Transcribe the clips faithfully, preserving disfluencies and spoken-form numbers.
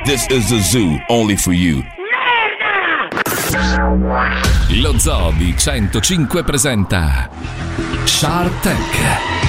This is the zoo, only for you. Lo Zoo di centocinque presenta Shark Tank.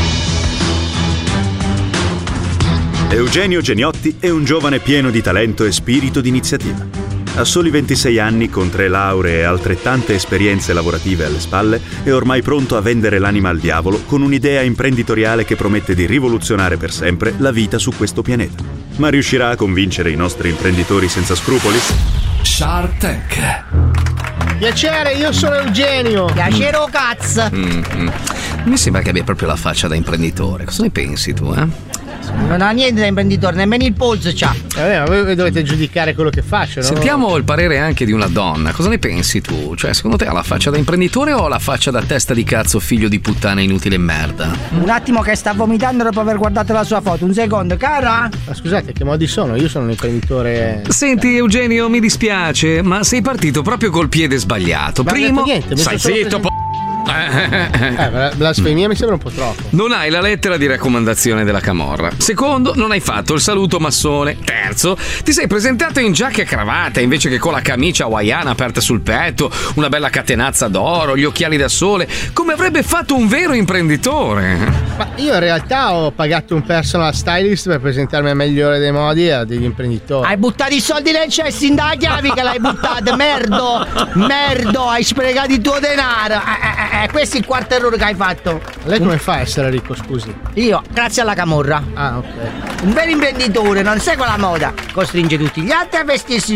Eugenio Geniotti è un giovane pieno di talento e spirito di iniziativa. A soli ventisei anni, con tre lauree e altrettante esperienze lavorative alle spalle, è ormai pronto a vendere l'anima al diavolo con un'idea imprenditoriale che promette di rivoluzionare per sempre la vita su questo pianeta. Ma riuscirà a convincere i nostri imprenditori senza scrupoli? Shark Tank. Piacere, io sono Eugenio. Piacere o cazzo. Mm-hmm. Mi sembra che abbia proprio la faccia da imprenditore. Cosa ne pensi tu, eh? Non ha niente da imprenditore, nemmeno il polso c'ha. Vabbè, ma voi dovete giudicare quello che faccio, no? Sentiamo il parere anche di una donna. Cosa ne pensi tu? Cioè, secondo te ha la faccia da imprenditore o la faccia da testa di cazzo, figlio di puttana inutile e merda? Un attimo che sta vomitando dopo aver guardato la sua foto. Un secondo, cara. Ma scusate, che modi sono? Io sono un imprenditore. Senti, Eugenio, mi dispiace, ma sei partito proprio col piede sbagliato. Ma Primo, niente, mi stai sono solo zitto, preso- po- Eh, blasfemia mi sembra un po' troppo. Non hai la lettera di raccomandazione della camorra. Secondo, non hai fatto il saluto massone. Terzo, ti sei presentato in giacca e cravatta invece che con la camicia hawaiana aperta sul petto, una bella catenazza d'oro, gli occhiali da sole, come avrebbe fatto un vero imprenditore. Ma io in realtà ho pagato un personal stylist per presentarmi al migliore dei modi a degli imprenditori. Hai buttato i soldi nel cesso in da chiavi che l'hai buttato, merdo, merdo, hai sprecato il tuo denaro. Eh, eh, eh, questo è il quarto errore che hai fatto. Lei come fa a essere ricco, scusi? Io, grazie alla camorra. Ah, ok. Un vero imprenditore non segue la moda, costringe tutti gli altri a vestirsi